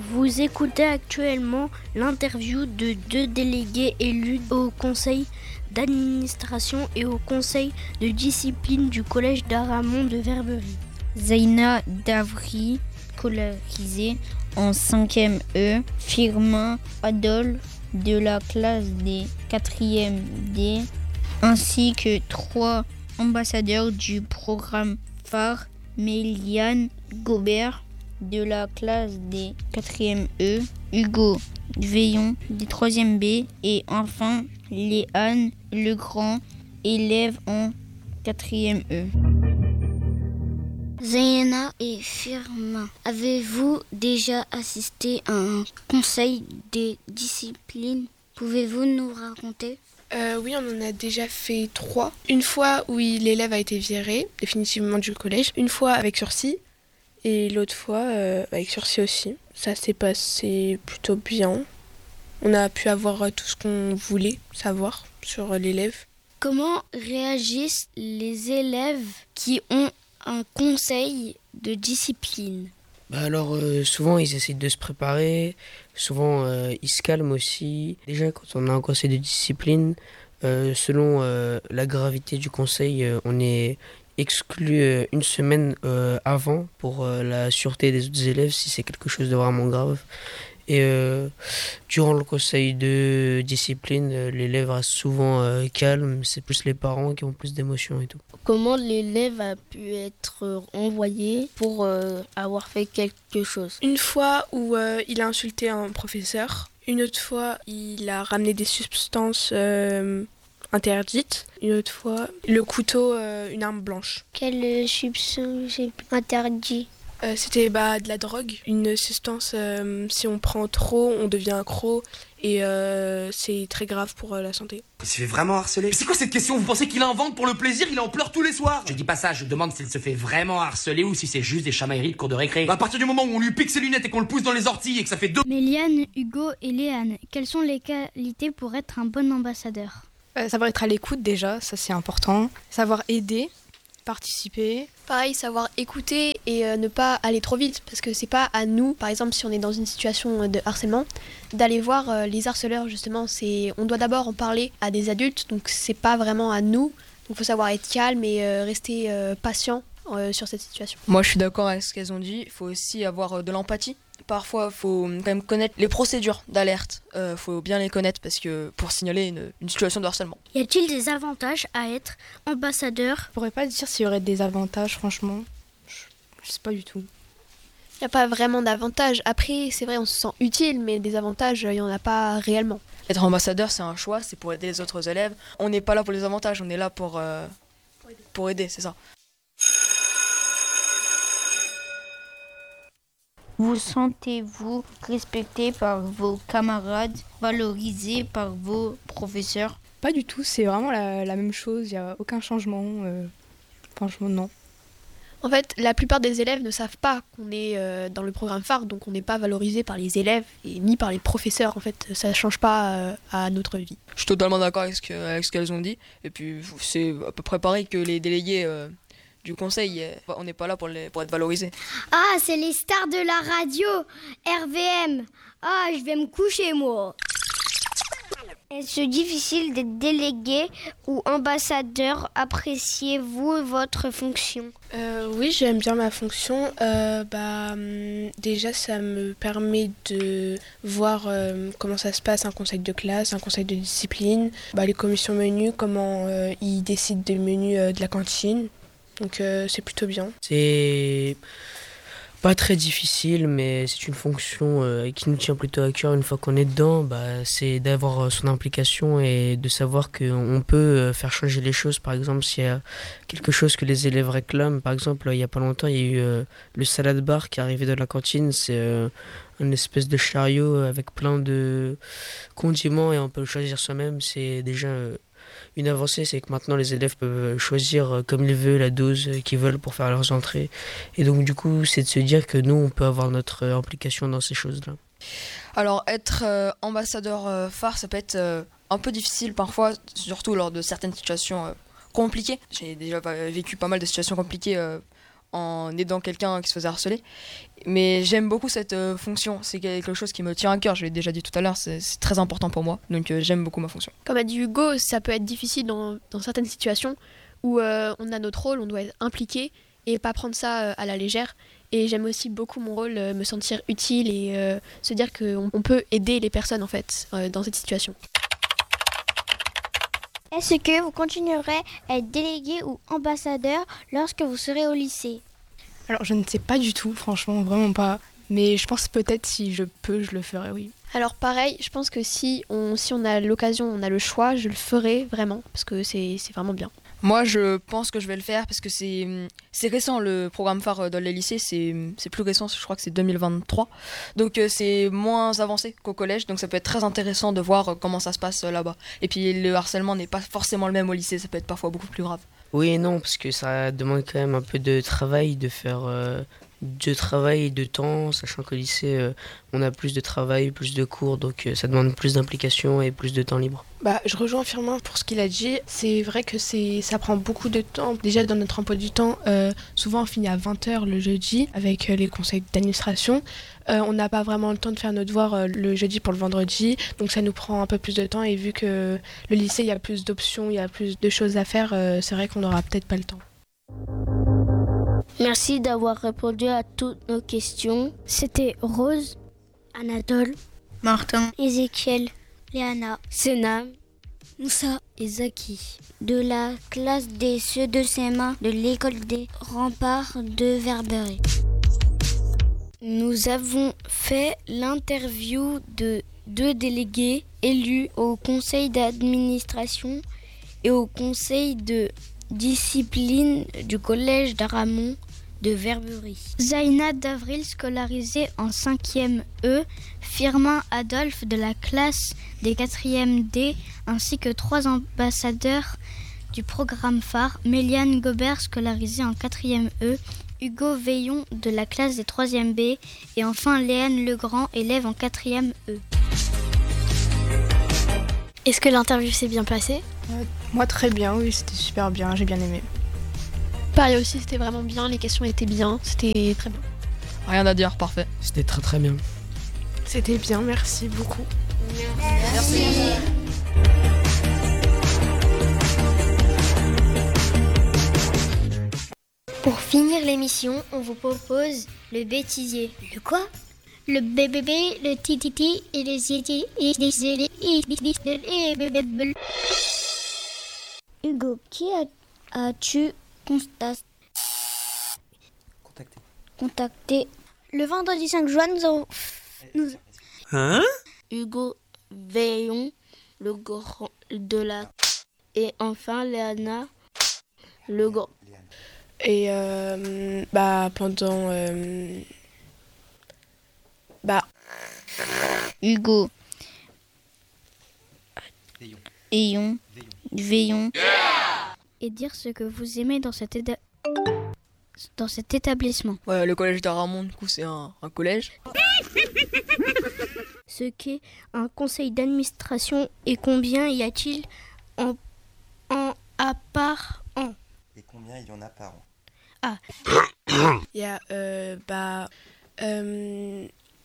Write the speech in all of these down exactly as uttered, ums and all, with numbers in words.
Vous écoutez actuellement l'interview de deux délégués élus au conseil d'administration et au conseil de discipline du collège d'Aramon de Verberie. Zaina Davri, scolarisée en cinquième E, Firmin Adol de la classe des quatrième D, ainsi que trois ambassadeurs du programme phare, Méliane Gobert de la classe des quatrième E, Hugo Veillon des troisième B et enfin Léane Legrand, élève en quatrième E. Zaina et Firmin, avez-vous déjà assisté à un conseil des disciplines? Pouvez-vous nous raconter? Euh, oui, on en a déjà fait trois. Une fois où l'élève a été viré définitivement du collège, une fois avec sursis et l'autre fois euh, avec sursis aussi. Ça s'est passé plutôt bien. On a pu avoir tout ce qu'on voulait savoir sur l'élève. Comment réagissent les élèves qui ont un conseil de discipline? Bah alors euh, souvent ils essaient de se préparer, souvent euh, ils se calment aussi. Déjà quand on a un conseil de discipline, euh, selon euh, la gravité du conseil, euh, on est exclu euh, une semaine euh, avant pour euh, la sûreté des autres élèves si c'est quelque chose de vraiment grave. Et euh, durant le conseil de discipline, euh, l'élève reste souvent euh, calme, c'est plus les parents qui ont plus d'émotions et tout. Comment l'élève a pu être envoyé pour euh, avoir fait quelque chose? Une fois où euh, il a insulté un professeur, une autre fois il a ramené des substances euh, interdites, une autre fois le couteau, euh, une arme blanche. Quelle substance est interdite? Euh, c'était bah, de la drogue, une substance, euh, si on prend trop, on devient accro et euh, c'est très grave pour euh, la santé. Il se fait vraiment harceler. Mais c'est quoi cette question? Vous pensez qu'il invente pour le plaisir? Il en pleure tous les soirs. Je dis pas ça, je demande s'il se fait vraiment harceler ou si c'est juste des chamailleries de cours de récré. Bah, à partir du moment où on lui pique ses lunettes et qu'on le pousse dans les orties et que ça fait deux... Méliane, Hugo et Léane, quelles sont les qualités pour être un bon ambassadeur? euh, Savoir être à l'écoute déjà, ça c'est important. Savoir aider, participer. Pareil, savoir écouter et euh, ne pas aller trop vite, parce que c'est pas à nous, par exemple si on est dans une situation de harcèlement, d'aller voir euh, les harceleurs justement. C'est, on doit d'abord en parler à des adultes, donc c'est pas vraiment à nous. Donc il faut savoir être calme et euh, rester euh, patient euh, sur cette situation. Moi je suis d'accord avec ce qu'elles ont dit, il faut aussi avoir euh, de l'empathie. Parfois, il faut quand même connaître les procédures d'alerte. Il euh, faut bien les connaître parce que pour signaler une, une situation de harcèlement. Y a-t-il des avantages à être ambassadeur? Je pourrais pas dire s'il y aurait des avantages, franchement. Je, je sais pas du tout. Il n'y a pas vraiment d'avantages. Après, c'est vrai, on se sent utile, mais des avantages, il n'y en a pas réellement. Être ambassadeur, c'est un choix, c'est pour aider les autres élèves. On n'est pas là pour les avantages, on est là pour, euh, pour aider, pour aider, c'est ça. Vous sentez-vous respecté par vos camarades, valorisé par vos professeurs? Pas du tout, c'est vraiment la, la même chose, il n'y a aucun changement. Euh, franchement, non. En fait, la plupart des élèves ne savent pas qu'on est euh, dans le programme phare, donc on n'est pas valorisé par les élèves et ni par les professeurs. En fait, ça ne change pas euh, à notre vie. Je suis totalement d'accord avec ce, que, avec ce qu'elles ont dit. Et puis, c'est à peu près pareil que les délégués euh, du conseil. On n'est pas là pour, les, pour être valorisés. Ah, c'est les stars de la radio, R V M. Ah, je vais me coucher, moi. Est-ce difficile d'être délégué ou ambassadeur? Appréciez-vous votre fonction? euh, Oui, j'aime bien ma fonction. Euh, bah, hum, déjà, ça me permet de voir euh, comment ça se passe un conseil de classe, un conseil de discipline, bah, les commissions menus, comment euh, ils décident des menus euh, de la cantine. Donc euh, c'est plutôt bien. C'est pas très difficile, mais c'est une fonction euh, qui nous tient plutôt à cœur une fois qu'on est dedans. Bah, c'est d'avoir son implication et de savoir qu'on peut faire changer les choses. Par exemple, s'il y a quelque chose que les élèves réclament, par exemple, il y a pas longtemps, il y a eu euh, le salad bar qui est arrivé dans la cantine. C'est euh, une espèce de chariot avec plein de condiments et on peut le choisir soi-même. C'est déjà euh, une avancée, c'est que maintenant les élèves peuvent choisir comme ils veulent la dose qu'ils veulent pour faire leurs entrées. Et donc du coup, c'est de se dire que nous, on peut avoir notre implication dans ces choses-là. Alors être euh, ambassadeur euh, phare, ça peut être euh, un peu difficile parfois, surtout lors de certaines situations euh, compliquées. J'ai déjà vécu pas mal de situations compliquées euh, en aidant quelqu'un qui se faisait harceler. Mais j'aime beaucoup cette euh, fonction, c'est quelque chose qui me tient à cœur, je l'ai déjà dit tout à l'heure, c'est, c'est très important pour moi, donc euh, j'aime beaucoup ma fonction. Comme a dit Hugo, ça peut être difficile dans, dans certaines situations où euh, on a notre rôle, on doit être impliqué et pas prendre ça euh, à la légère. Et j'aime aussi beaucoup mon rôle, euh, me sentir utile et euh, se dire qu'on on peut aider les personnes en fait euh, dans cette situation. Est-ce que vous continuerez à être délégué ou ambassadeur lorsque vous serez au lycée ? Alors je ne sais pas du tout, franchement, vraiment pas. Mais je pense peut-être si je peux, je le ferai, oui. Alors pareil, je pense que si on, si on a l'occasion, on a le choix, je le ferai vraiment, parce que c'est, c'est vraiment bien. Moi, je pense que je vais le faire parce que c'est, c'est récent, le programme phare dans les lycées, c'est, c'est plus récent, je crois que c'est deux mille vingt-trois. Donc euh, c'est moins avancé qu'au collège, donc ça peut être très intéressant de voir comment ça se passe euh, là-bas. Et puis le harcèlement n'est pas forcément le même au lycée, ça peut être parfois beaucoup plus grave. Oui et non, parce que ça demande quand même un peu de travail, de faire euh, de travail et de temps, sachant qu'au lycée, euh, on a plus de travail, plus de cours, donc euh, ça demande plus d'implication et plus de temps libre. Bah, je rejoins Firmin pour ce qu'il a dit. C'est vrai que c'est, ça prend beaucoup de temps. Déjà, dans notre emploi du temps, euh, souvent on finit à vingt heures le jeudi avec euh, les conseils d'administration. Euh, on n'a pas vraiment le temps de faire nos devoirs euh, le jeudi pour le vendredi. Donc ça nous prend un peu plus de temps. Et vu que le lycée, il y a plus d'options, il y a plus de choses à faire, euh, c'est vrai qu'on n'aura peut-être pas le temps. Merci d'avoir répondu à toutes nos questions. C'était Rose, Anatole, Martin, Ézéchiel, Léana, Senam, Moussa et Zaki de la classe des C E deux C M un de l'école des remparts de Verberie. Nous avons fait l'interview de deux délégués élus au conseil d'administration et au conseil de discipline du collège d'Aramon de Verberie. Zaina d'Avril, scolarisée en cinquième E, Firmin Adolphe de la classe des quatrième D, ainsi que trois ambassadeurs du programme phare, Méliane Gobert, scolarisée en quatrième E, Hugo Veillon de la classe des troisième B, et enfin Léane Legrand, élève en quatrième E. Est-ce que l'interview s'est bien passée ? Euh, moi très bien, oui, c'était super bien, j'ai bien aimé. Pareil aussi, c'était vraiment bien, les questions étaient bien, c'était très bien. Rien à dire, parfait. C'était très très bien. C'était bien, merci beaucoup. Merci. Pour finir l'émission, on vous propose le bêtisier. Le quoi ? Le bébé, le tititi et les ziti et les zélés et les bébés. Hugo, qui a- as-tu constaté Contacté. Contacté le vendredi cinq juin, nous avons... Nous... Hein ? Hugo Veillon, le grand de la... Et enfin, Léana, le grand. Et euh, bah, pendant... Euh, bah, Hugo, Veillon. Ayon, Veillon, Et dire ce que vous aimez dans cet, éda- dans cet établissement. Ouais, le collège d'Aramon, du coup, c'est un, un collège. Ce qu'est un conseil d'administration et combien y a-t-il en, en à part an. Et combien il y en a par an? il y a... Euh, bah... Euh,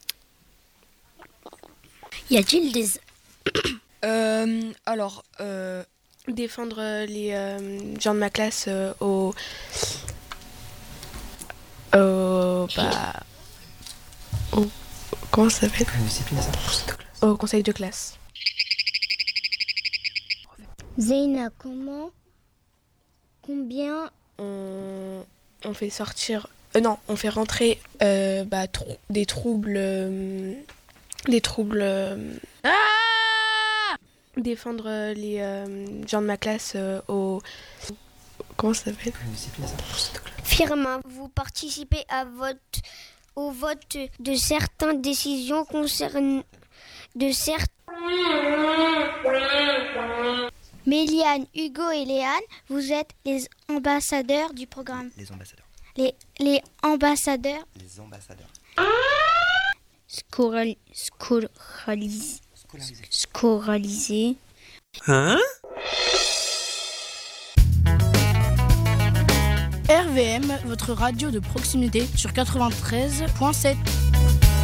Y a-t-il des... Euh, alors, euh, défendre les euh, gens de ma classe euh, au... au... bah... au... comment ça s'appelle? Au conseil de classe. Zaina, comment... Combien... On, on fait sortir... Euh, non, on fait rentrer euh, bah, trou- des troubles... euh, des troubles... euh, défendre les euh, gens de ma classe euh, au... comment ça s'appelle? Firmin, vous participez à vote, au vote de certaines décisions concernant... de certains... Méliane, Hugo et Léane, vous êtes les ambassadeurs du programme. Les ambassadeurs. Les, les ambassadeurs. Les ambassadeurs. scoral, scoralis, Scolarisés. scoralisé, Hein? R V M, votre radio de proximité sur quatre-vingt-treize virgule sept.